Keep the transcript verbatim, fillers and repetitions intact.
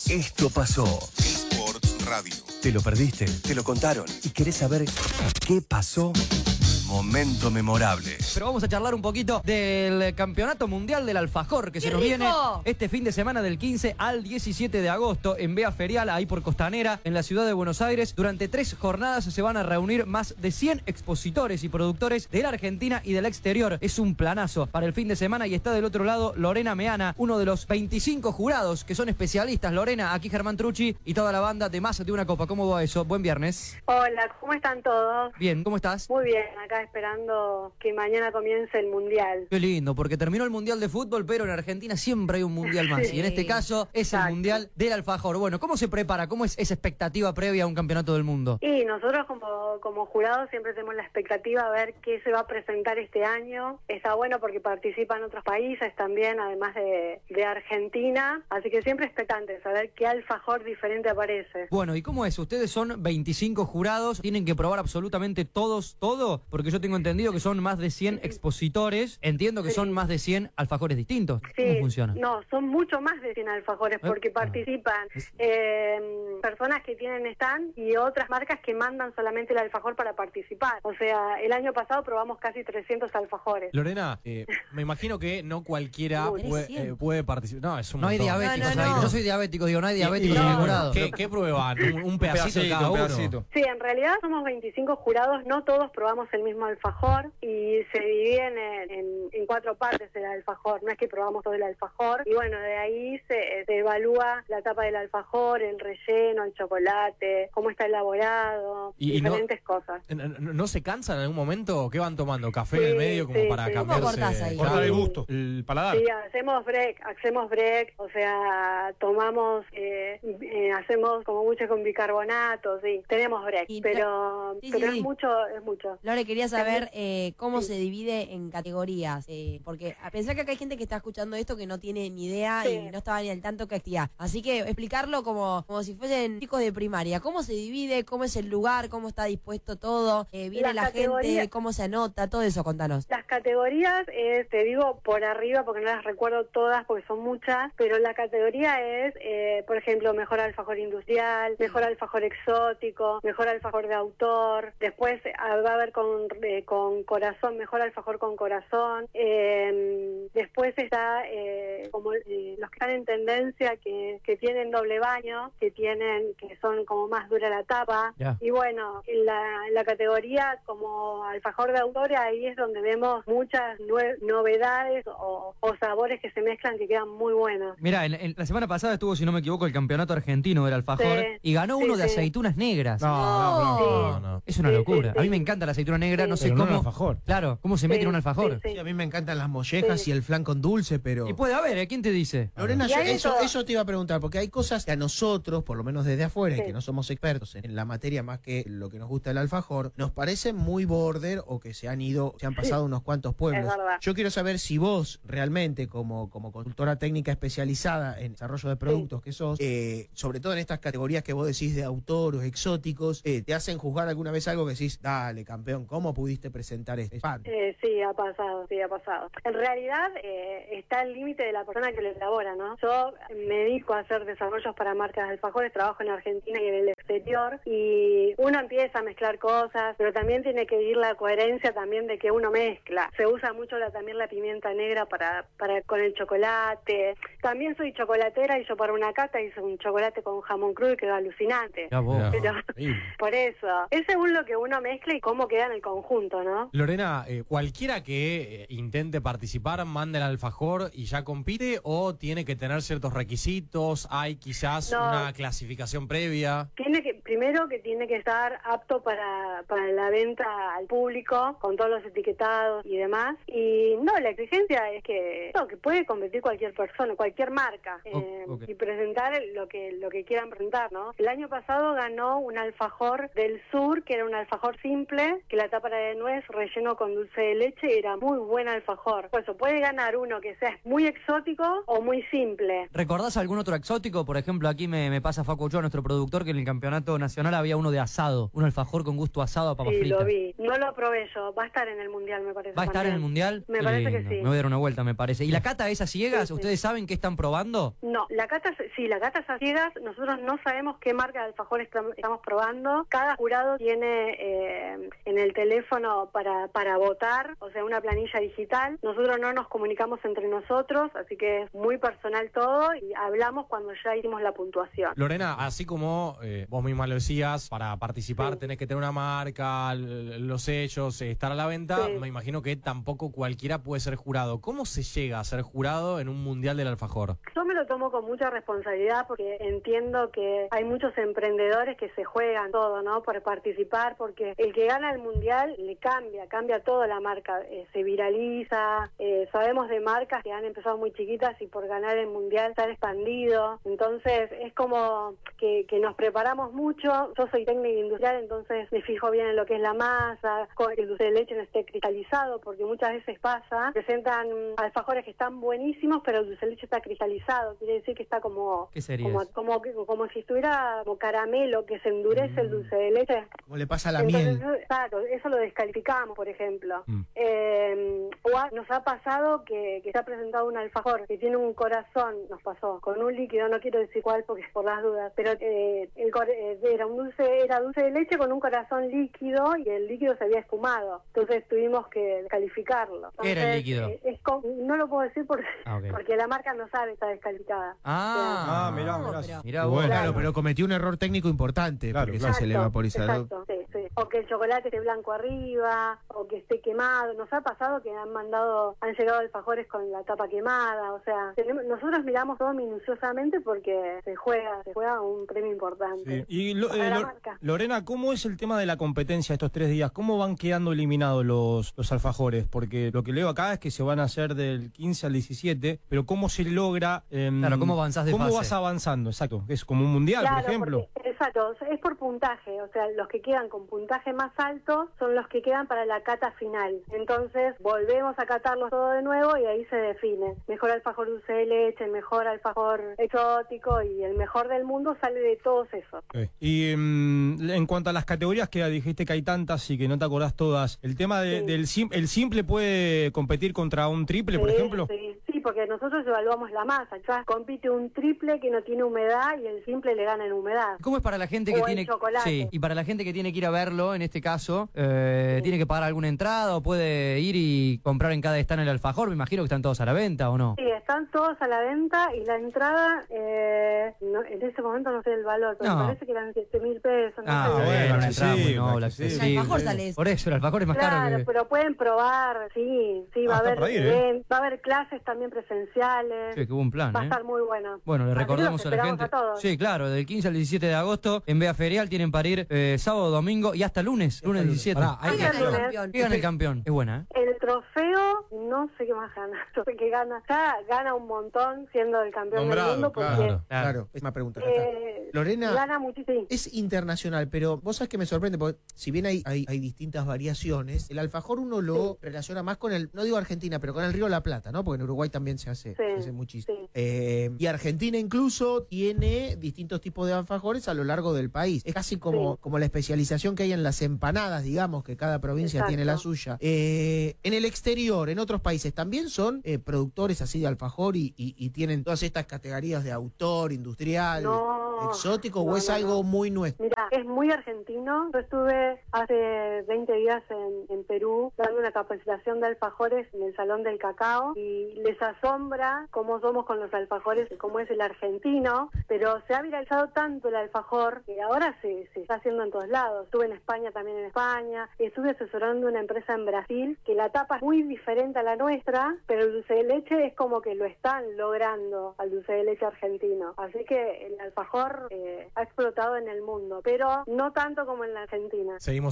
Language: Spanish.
Esto pasó. Sport Radio. ¿Te lo perdiste? ¿Te lo contaron? ¿Y querés saber qué pasó? Momento memorable. Pero vamos a charlar un poquito del Campeonato Mundial del Alfajor que se nos rico! viene este fin de semana del quince al diecisiete de agosto en Vía Ferial, ahí por Costanera, en la ciudad de Buenos Aires. Durante tres jornadas se van a reunir más de cien expositores y productores de la Argentina y del exterior. Es un planazo para el fin de semana y está del otro lado Lorena Meana, uno de los veinticinco jurados que son especialistas. Lorena, aquí Germán Trucci y toda la banda de Más de una Copa. ¿Cómo va eso? Buen viernes. Hola, ¿cómo están todos? Bien, ¿cómo estás? Muy bien, acá esperando que mañana comience el Mundial. Qué lindo, porque terminó el Mundial de Fútbol, pero en Argentina siempre hay un Mundial más. Sí. Y en este caso es Exacto. el Mundial del Alfajor. Bueno, ¿cómo se prepara? ¿Cómo es esa expectativa previa a un campeonato del mundo? Y nosotros como, como jurados siempre tenemos la expectativa a ver qué se va a presentar este año. Está bueno porque participan otros países también, además de, de Argentina. Así que siempre expectantes a ver qué alfajor diferente aparece. Bueno, ¿y cómo es? Ustedes son veinticinco jurados, tienen que probar absolutamente todos, todo, porque yo tengo entendido que son más de cien expositores, entiendo que Sí. son más de cien alfajores distintos. ¿Cómo Sí, funciona? no, son mucho más de cien alfajores porque Ah. participan eh, personas que tienen stand y otras marcas que mandan solamente el alfajor para participar. O sea, el año pasado probamos casi trescientos alfajores. Lorena, eh, me imagino que no cualquiera Uy, puede, trescientos. eh, puede participar. No, es un No hay montón. diabéticos No, no, ahí. no. Yo soy diabético, digo, no hay Y- diabéticos y- en el bueno, jurado. ¿qué, ¿Qué prueban? ¿Un, un pedacito de cada un uno? pedacito. Sí, en realidad somos veinticinco jurados, no todos probamos el mismo alfajor y se dividen en, en, en cuatro partes el alfajor, no es que probamos todo el alfajor y bueno, de ahí se, se evalúa la tapa del alfajor, el relleno, el chocolate, cómo está elaborado, Y- y no- diferentes cosas. ¿No, no- no se cansan en algún momento? ¿Qué van tomando? ¿Café en el Sí, medio como sí, para sí. cambiarse? ¿Cómo cortás ahí? Cortar el Sí. gusto, el paladar. Sí, hacemos break, hacemos break, o sea, tomamos, eh, eh, hacemos como mucho con bicarbonato, sí, tenemos break, Y pero, sí, pero sí, es sí. mucho, es mucho. Lore, quería saber eh, cómo Sí. se divide en categorías, eh, porque a pensar que acá hay gente que está escuchando esto que no tiene ni idea Sí. y no estaba ni al tanto que actividad. Así que explicarlo como, como si fuesen chicos de primaria. ¿Cómo se divide? ¿Cómo es el lugar? ¿Cómo está dispuesto todo? Eh, ¿Viene Las la categorías- gente? ¿Cómo se anota? Todo eso, contanos. Las categorías, eh, te digo por arriba porque no las recuerdo todas porque son muchas, pero la categoría es, eh, por ejemplo, mejor alfajor industrial, mejor alfajor exótico, mejor alfajor de autor, después eh, va a haber con, eh, con corazón, mejor alfajor con corazón, eh, después está eh, como eh, los que están en tendencia que, que tienen doble baño, que tienen, que son como más dura la tapa, Ya. y bueno, en la, en la categoría como alfajor de autor, ahí es donde vemos muchas nue- novedades o, o sabores que se mezclan que quedan muy buenos. Mirá, en, en la semana pasada estuvo, si no me equivoco, el campeonato argentino del alfajor Sí. y ganó Sí, uno de sí. aceitunas negras. No, no, no. No, no. Es una Sí, locura. sí, A mí me sí. encanta la aceituna negra, Sí. no sé Pero no cómo. un alfajor. Claro, cómo se mete Sí, en un alfajor. sí, sí. Sí, a mí me encantan las mollejas Sí. y el flan con dulce, pero... Y puede haber, ¿eh? ¿Quién te dice? Lorena, Y yo- hay de eso, todo. eso te iba a preguntar, porque hay cosas que a nosotros, por lo menos desde afuera, y Sí. que no somos expertos en la materia más que lo que nos gusta el alfajor, nos parecen muy border o que se han ido, se han pasado unos cuantos pueblos. Es verdad. Yo quiero saber si vos realmente, como, como consultora técnica especializada en desarrollo de productos que sos, eh, sobre todo en estas categorías que vos decís de autor o exóticos, eh, te hacen juzgar alguna vez algo que decís, dale, campeón, ¿cómo pudiste presentar esto? Pan. Eh, sí, ha pasado, sí, ha pasado. En realidad eh, está el límite de la persona que lo elabora, ¿no? Yo me dedico a hacer desarrollos para marcas de alfajores, trabajo en Argentina y en el exterior, y uno empieza a mezclar cosas, pero también tiene que ir la coherencia también de que uno mezcla. Se usa mucho la, también la pimienta negra para, para con el chocolate. También soy chocolatera y yo para una cata hice un chocolate con jamón crudo y quedó alucinante. Ya vos. Mirá. Pero, Increíble. por eso, es según lo que uno mezcla y cómo queda en el conjunto, ¿no? Lorena, eh, cualquiera que eh, intente participar, manda el alfajor y ya compite, o tiene que tener ciertos requisitos, hay quizás No. una clasificación previa. Tiene que, primero que tiene que estar apto para, para la venta al público, con todos los etiquetados y demás. Y no, la exigencia es que, no, que puede competir cualquier persona, cualquier marca, O- eh, ok. y presentar lo que, lo que quieran presentar, ¿no? El año pasado ganó un alfajor del sur, que era un alfajor simple, que la tapa era de nuez, relleno con dulce de leche, era muy buen alfajor. Por eso puede ganar uno que sea muy exótico o muy simple. ¿Recordás algún otro exótico? Por ejemplo, aquí me, me pasa Facu Ochoa, nuestro productor, que en el campeonato nacional había uno de asado, un alfajor con gusto asado a papas Sí, fritas. lo vi. No lo probé yo. Va a estar en el Mundial, me parece. ¿Va a estar en también. el Mundial? Me Qué parece lindo. que sí. Me voy a dar una vuelta, me parece. ¿Y la cata es a ciegas? Sí, sí. ¿Ustedes saben qué están probando? No, la cata, sí, la cata es a ciegas. Nosotros no sabemos qué marca de alfajor estam- estamos probando. Cada jurado tiene eh, en el teléfono para, para votar, o sea, una planilla digital. Nosotros no nos comunicamos entre nosotros, así que es muy personal todo y hablamos cuando ya hicimos la puntuación. Lorena, así como eh, vos misma lo decías, para participar Sí. tenés que tener una marca, l- los hechos, eh, estar a la venta, Sí. me imagino que tampoco cualquiera puede ser jurado. ¿Cómo se llega a ser jurado en un mundial del alfajor? Yo me lo tomo con mucha responsabilidad porque entiendo que hay muchos emprendedores que se juegan todo, ¿no? Por participar, porque el que gana el mundial le cambia, cambia toda la marca, eh, se viraliza, eh, sabemos de marcas que han empezado muy chiquitas y por ganar el mundial se han expandido, entonces es como que, que nos preparamos mucho. Yo soy técnica industrial, entonces me fijo bien en lo que es la masa, con que el dulce de leche no esté cristalizado, porque muchas veces pasa, presentan alfajores que están buenísimos, pero el dulce de leche está cristalizado, quiere decir que está como ¿Qué sería como, eso? como, que- como si estuviera como caramelo, que se endurece el dulce de leche. Como le pasa a la Entonces, miel. eso- exacto, eso lo descalificamos, por ejemplo. Mm. Eh, o ha- nos ha pasado que, que se ha presentado un alfajor que tiene un corazón, nos pasó, con un líquido, no quiero decir cuál porque es por las dudas, pero eh, el cor- eh, era un dulce, era dulce de leche con un corazón líquido y el líquido se había esfumado. Entonces tuvimos que descalificarlo. ¿Qué era el Entonces, líquido? eh, es co- no lo puedo decir porque, Ah, ok. porque la marca no sabe, está descalificada. Ah, Ah, mirá, No, mirá. pero- mirá Y vos. bueno, Claro. claro, pero cometió un error técnico importante, Claro, porque claro. ese es el Exacto, vaporizador. exacto, sí, sí. O que el chocolate esté blanco arriba, o que esté quemado. Nos ha pasado que han mandado, han llegado alfajores con la tapa quemada, o sea, tenemos- nosotros miramos todo minuciosamente porque se juega, se juega un premio importante. Sí. Y Lo- Para eh, la Lo- marca. Lorena, ¿cómo es el tema de la competencia estos tres días? ¿Cómo van quedando eliminados los, los alfajores? Porque lo que leo acá es que se van a hacer del quince al diecisiete, pero ¿cómo se logra? em, Claro, ¿cómo avanzás de ¿Cómo fase? vas avanzando? Exacto, es como un mundial, Claro, por ejemplo. porque- exacto, es por puntaje, o sea, los que quedan con puntaje más alto son los que quedan para la cata final. Entonces volvemos a catarlos todo de nuevo y ahí se define. Mejor alfajor dulce de leche, mejor alfajor exótico y el mejor del mundo sale de todos esos. Ok. Y em, en cuanto a las categorías que dijiste que hay tantas y que no te acordás todas, el tema de- Sí. del sim- el simple puede competir contra un triple, por Sí, ejemplo. Sí, sí, porque nosotros evaluamos la masa. Ya compite un triple que no tiene humedad y el simple le gana en humedad. ¿Cómo es para la gente que O el tiene chocolate. sí, y para la gente que tiene que ir a verlo, en este caso, eh, Sí. tiene que pagar alguna entrada o puede ir y comprar en cada stand el alfajor? Me imagino que están todos a la venta, ¿o no? Sí, están todos a la venta y la entrada, eh, no, en ese momento no sé el valor, pero No. me parece que eran siete mil pesos. No Ah, sé. bueno, bueno, una entrada muy accesible, noble, accesible. accesible. El alfajor sale eso. Por eso, el alfajor es más Claro, caro que... pero pueden probar, sí, sí, va Ah, a está haber para ir, ¿eh? even- va a haber clases también presenciales. Sí, qué buen plan, Va a ¿eh? estar muy bueno. Bueno, le Así que recordamos los a la esperamos gente. a todos. Sí, claro, del quince al diecisiete de agosto en Bea Ferial tienen para ir eh, sábado, domingo y hasta lunes, lunes lunes. diecisiete. Pará, hay ¿Quién que- gana el lunes. campeón? ¿Qué gana el campeón? Es buena, ¿eh? El trofeo, no sé qué más gana. Yo sé que gana, ya gana un montón siendo el campeón Nombrado, del mundo porque claro. Claro, es una pregunta. acá está. eh, Lorena, gana muchísimo. es internacional, pero vos sabés que me sorprende, porque si bien hay, hay, hay distintas variaciones, el alfajor uno lo relaciona más con el, no digo Argentina, pero con el Río de la Plata, ¿no? Porque en Uruguay también se hace, Sí, se hace muchísimo. sí. Eh, y Argentina incluso tiene distintos tipos de alfajores a lo largo del país. Es casi como, Sí. como la especialización que hay en las empanadas, digamos, que cada provincia Exacto. tiene la suya. Eh, en el exterior, en otros países, ¿también son eh, productores así de alfajor y, y- y tienen todas estas categorías de autor, industrial, No, exótico, no, o es no, algo no. muy nuestro? Mira, es muy argentino. Yo estuve hace veinte días en, en Perú dando una capacitación de alfajores en el Salón del Cacao y les asombra cómo somos con los alfajores, cómo es el argentino, pero se ha viralizado tanto el alfajor que ahora se, se está haciendo en todos lados. Estuve en España, también en España, estuve asesorando una empresa en Brasil que la tapa es muy diferente a la nuestra, pero el dulce de leche es como que lo están logrando al dulce de leche argentino. Así que el alfajor eh, ha explotado en el mundo, pero no tanto como en la Argentina. Seguimos